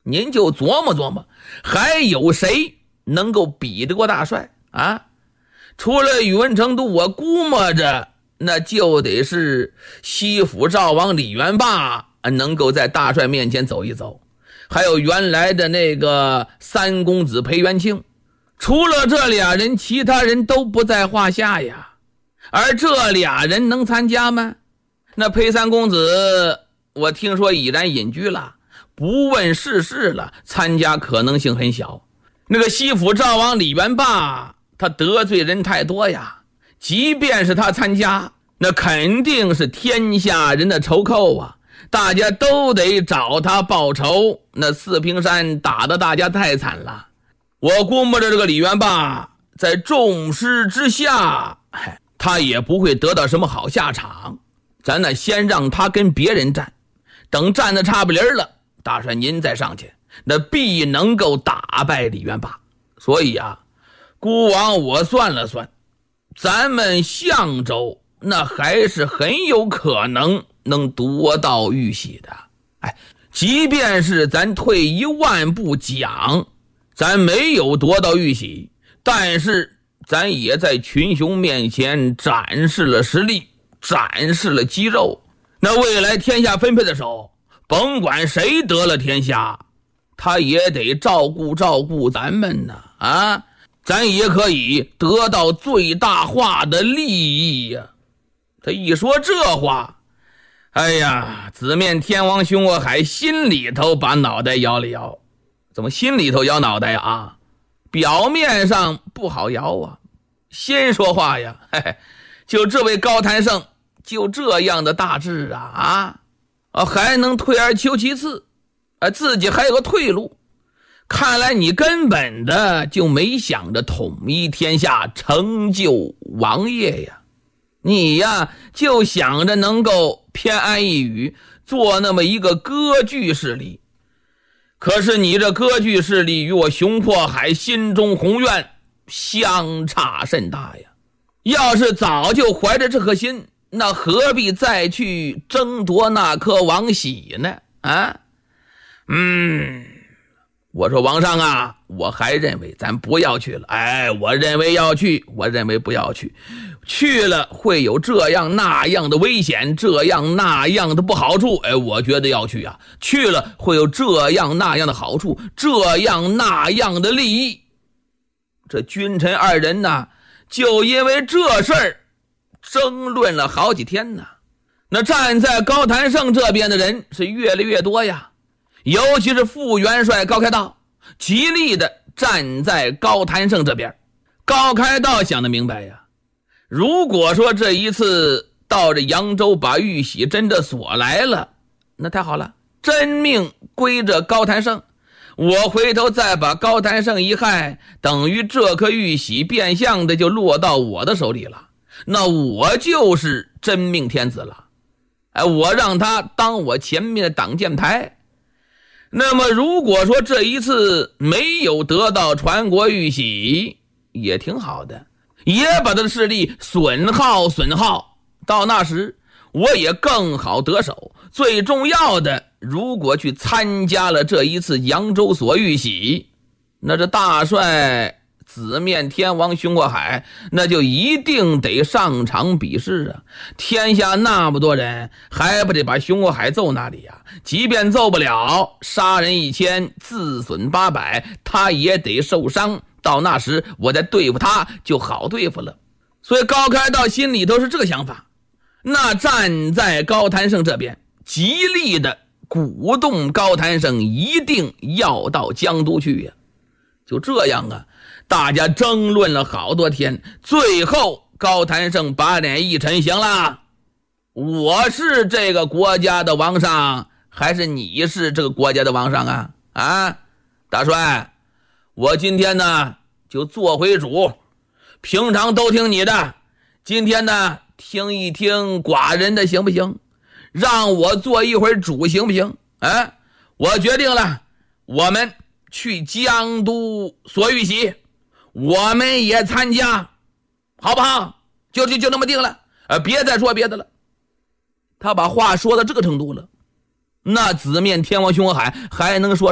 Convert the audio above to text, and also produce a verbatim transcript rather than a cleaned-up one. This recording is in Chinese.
您就琢磨琢磨，还有谁能够比得过大帅啊？除了宇文成都，我估摸着那就得是西府赵王李元霸能够在大帅面前走一走，还有原来的那个三公子裴元庆。除了这俩人，其他人都不在话下呀。而这俩人能参加吗？那裴三公子我听说已然隐居了，不问世事了，参加可能性很小。那个西府赵王李元霸他得罪人太多呀，即便是他参加，那肯定是天下人的仇寇啊，大家都得找他报仇。那四平山打得大家太惨了，我估摸着这个李元霸在众矢之下，他也不会得到什么好下场。咱呢先让他跟别人战，等战得差不离了，大帅您再上去，那必能够打败李元霸。所以啊，孤王我算了算，咱们相州那还是很有可能能夺到玉玺的。哎，即便是咱退一万步讲，咱没有夺到玉玺，但是咱也在群雄面前展示了实力，展示了肌肉。那未来天下分配的时候，甭管谁得了天下，他也得照顾照顾咱们呢啊！咱也可以得到最大化的利益呀。他一说这话，哎呀，紫面天王熊我海心里头把脑袋摇了摇。怎么心里头摇脑袋啊？表面上不好摇啊。先说话呀，嘿嘿，就这位高谭胜，就这样的大志啊啊，啊还能退而求其次，啊自己还有个退路。看来你根本的就没想着统一天下，成就王业呀。你呀就想着能够偏安一隅，做那么一个割据势力。可是你这割据势力与我熊阔海心中宏愿相差甚大呀。要是早就怀着这颗心，那何必再去争夺那颗王玺呢？啊，嗯，我说王上啊，我还认为咱不要去了。哎，我认为要去，我认为不要去。去了会有这样那样的危险，这样那样的不好处。哎，我觉得要去啊。去了会有这样那样的好处，这样那样的利益。这君臣二人呢，就因为这事儿争论了好几天呢。那站在高谭胜这边的人是越来越多呀，尤其是副元帅高开道，极力的站在高谭胜这边。高开道想得明白呀，如果说这一次到这扬州把玉玺真的锁来了，那太好了，真命归着高谭胜，我回头再把高谭胜一害，等于这颗玉玺变相的就落到我的手里了，那我就是真命天子了。哎，我让他当我前面的挡箭牌。那么如果说这一次没有得到传国玉玺，也挺好的，也把他的势力损耗损耗，到那时我也更好得手。最重要的，如果去参加了这一次扬州锁玉玺，那这大帅紫面天王熊过海，那就一定得上场比试啊！天下那么多人，还不得把熊过海揍那里呀？即便揍不了，杀人一千，自损八百，他也得受伤。到那时我再对付他就好对付了。所以高开道心里头是这个想法。那站在高谭胜这边，极力的鼓动高谭胜一定要到江都去呀。就这样啊，大家争论了好多天，最后高谭胜把脸一沉，行了，我是这个国家的王上，还是你是这个国家的王上啊？啊，大帅，我今天呢就做回主，平常都听你的，今天呢听一听寡人的行不行？让我做一回主行不行？哎，我决定了，我们去江都锁玉玺，我们也参加，好不好？就就就那么定了，呃，别再说别的了。他把话说到这个程度了，那紫面天王熊海还能说